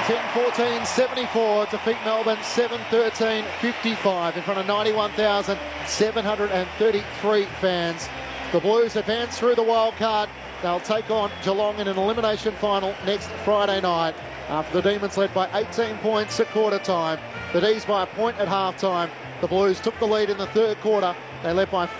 10-14-74 defeat Melbourne 7-13-55 in front of 91,733 fans. The Blues advance through the wild card. They'll take on Geelong in an elimination final next Friday night. After the Demons led by 18 points at quarter time. The D's by a point at half time. The Blues took the lead in the third quarter. They led by